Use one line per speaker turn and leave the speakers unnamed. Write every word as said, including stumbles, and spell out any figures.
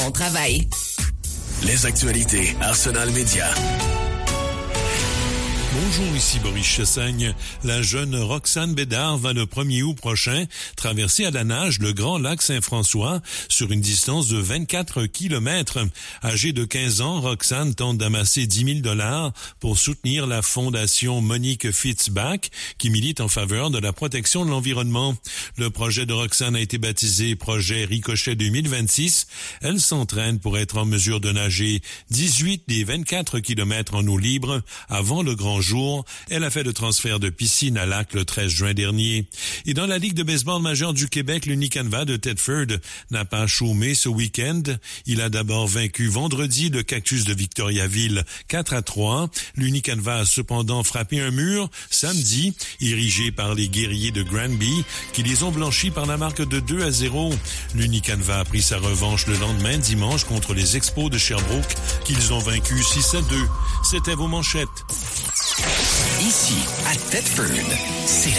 Bon travail.
Les actualités Arsenal Média.
Bonjour, ici Boris Chassagne. La jeune Roxane Bédard va le premier août prochain traverser à la nage le Grand Lac Saint-François sur une distance de vingt-quatre kilomètres. Âgée de quinze ans, Roxane tente d'amasser dix mille dollars pour soutenir la fondation Monique Fitzbach qui milite en faveur de la protection de l'environnement. Le projet de Roxane a été baptisé Projet Ricochet deux mille vingt-six. Elle s'entraîne pour être en mesure de nager dix-huit des vingt-quatre kilomètres en eau libre avant le grand jour. Elle a fait le transfert de piscine à lac le treize juin dernier. Et dans la Ligue de baseball majeure du Québec, l'Unicanva de Thetford n'a pas chômé ce week-end. Il a d'abord vaincu vendredi le Cactus de Victoriaville quatre à trois. L'Unicanva a cependant frappé un mur samedi, érigé par les guerriers de Granby, qui les ont blanchis par la marque de deux à zéro. L'Unicanva a pris sa revanche le lendemain dimanche contre les Expos de Sherbrooke, qu'ils ont vaincu six à deux. C'était vos manchettes.
Ici, à Thetford, c'est